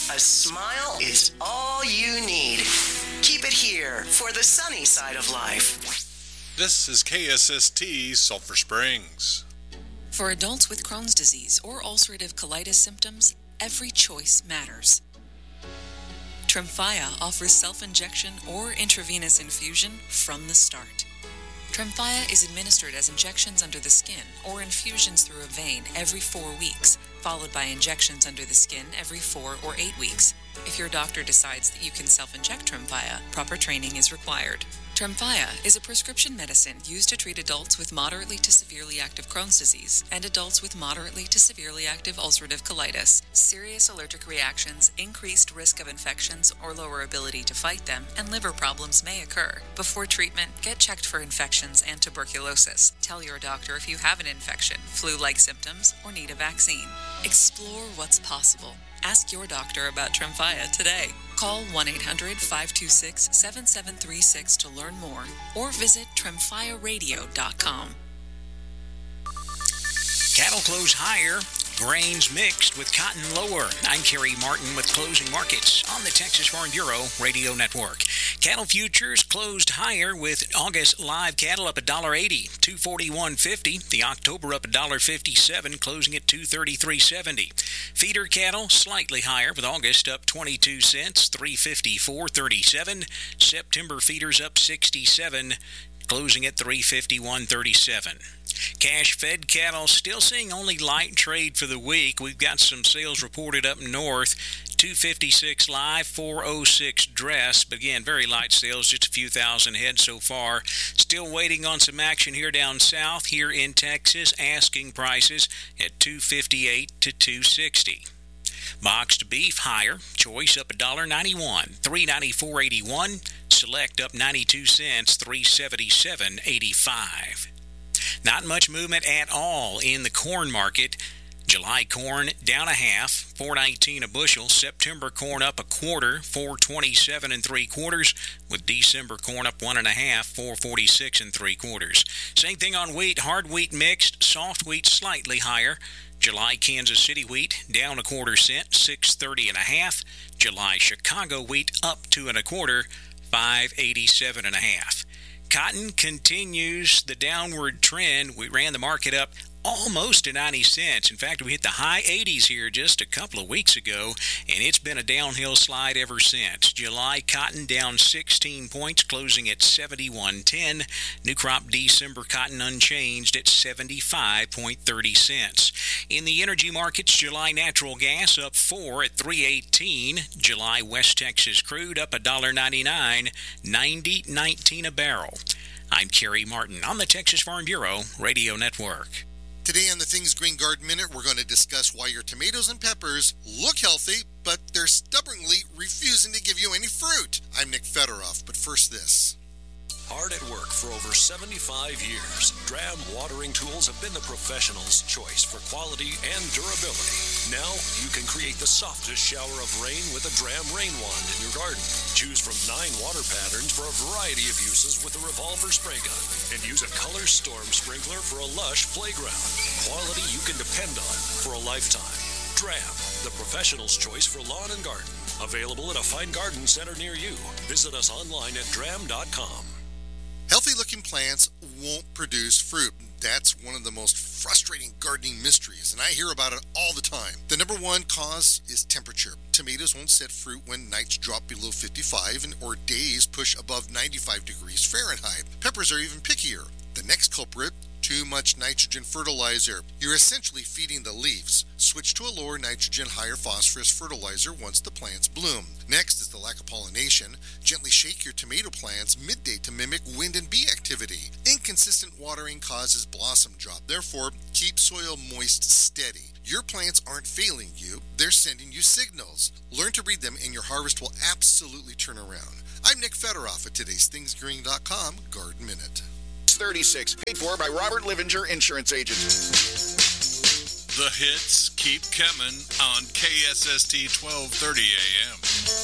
A smile is all you need. Keep it here for the sunny side of life. This is KSST Sulphur Springs. For adults with Crohn's disease or ulcerative colitis symptoms, every choice matters. Tremfya offers self-injection or intravenous infusion from the start. Tremfya is administered as injections under the skin or infusions through a vein every 4 weeks, followed by injections under the skin every 4 or 8 weeks. If your doctor decides that you can self-inject Tremfya, proper training is required. Tremfya is a prescription medicine used to treat adults with moderately to severely active Crohn's disease and adults with moderately to severely active ulcerative colitis. Serious allergic reactions, increased risk of infections or lower ability to fight them, and liver problems may occur. Before treatment, get checked for infections and tuberculosis. Tell your doctor if you have an infection, flu-like symptoms, or need a vaccine. Explore what's possible. Ask your doctor about Tremfya today. Call 1-800-526-7736 to learn more or visit tremfyaradio.com. Cattle close higher, grains mixed with cotton lower. I'm Kerry Martin with Closing Markets on the Texas Farm Bureau Radio Network. Cattle futures closed higher with August live cattle up $1.80, $241.50. The October up $1.57, closing at $233.70. Feeder cattle slightly higher with August up 22 cents, $354.37. September feeders up 67, closing at $351.37. Cash-fed cattle still seeing only light trade for the week. We've got some sales reported up north. 256 live, 406 dress, but again, very light sales, just a few thousand head so far. Still waiting on some action here down south, here in Texas, asking prices at 258 to 260. Boxed beef higher, choice up $1.91, $394.81. Select up 92 cents, $377.85. Not much movement at all in the corn market. July corn down a half, $4.19 a bushel. September corn up a quarter, $4.27 3/4, with December corn up 1 1/2, $4.46 3/4. Same thing on wheat. Hard wheat mixed, soft wheat slightly higher. July Kansas City wheat down 1/4 cent, $6.30 1/2. July Chicago wheat up 2 1/4, $5.87 1/2. Cotton continues the downward trend. We ran the market up almost to 90 cents. In fact, we hit the high 80s here just a couple of weeks ago, and it's been a downhill slide ever since. July cotton down 16 points, closing at 71.10. New crop December cotton unchanged at 75.30 cents. In the energy markets, July natural gas up 4 at 3.18. July West Texas crude up $1.99, 90.19 a barrel. I'm Kerry Martin on the Texas Farm Bureau Radio Network. Today on the Things Green Garden Minute, we're going to discuss why your tomatoes and peppers look healthy, but they're stubbornly refusing to give you any fruit. I'm Nick Federoff, but first this. Hard at work for over 75 years, Dram watering tools have been the professional's choice for quality and durability. Now you can create the softest shower of rain with a Dram rain wand in your garden. Choose from 9 water patterns for a variety of uses with a revolver spray gun, and use a color storm sprinkler for a lush playground. Quality you can depend on for a lifetime. Dram, the professional's choice for lawn and garden. Available at a fine garden center near you. Visit us online at dram.com. Healthy-looking plants won't produce fruit. That's one of the most frustrating gardening mysteries, and I hear about it all the time. The number one cause is temperature. Tomatoes won't set fruit when nights drop below 55 or days push above 95 degrees Fahrenheit. Peppers are even pickier. The next culprit, too much nitrogen fertilizer. You're essentially feeding the leaves. Switch to a lower nitrogen, higher phosphorus fertilizer once the plants bloom. Next is the lack of pollination. Gently shake your tomato plants midday to mimic wind and bee activity. Inconsistent watering causes blossom drop. Therefore, keep soil moist steady. Your plants aren't failing you. They're sending you signals. Learn to read them and your harvest will absolutely turn around. I'm Nick Federoff at today's ThingsGreen.com Garden Minute. 36, paid for by Robert Livinger Insurance Agent. The hits keep coming on KSST 1230 AM.